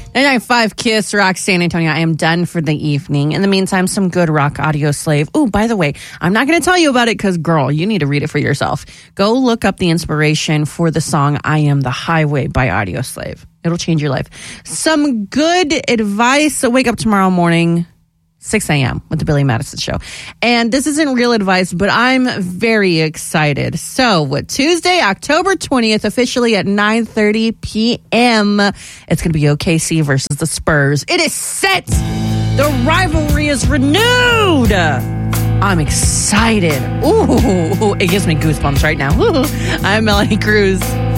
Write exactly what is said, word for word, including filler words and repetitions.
ninety-nine point five Kiss Rock San Antonio. I am done for the evening. In the meantime, some good rock Audio Slave. Oh, by the way, I'm not going to tell you about it because, girl, you need to read it for yourself. Go look up the inspiration for the song I Am the Highway by Audio Slave. It'll change your life. Some good advice. So wake up tomorrow morning, six a.m. with the Billy Madison Show. And this isn't real advice, but I'm very excited. So Tuesday, October twentieth, officially at nine thirty p.m., it's going to be O K C versus the Spurs. It is set. The rivalry is renewed. I'm excited. Ooh, it gives me goosebumps right now. I'm Melanie Cruz.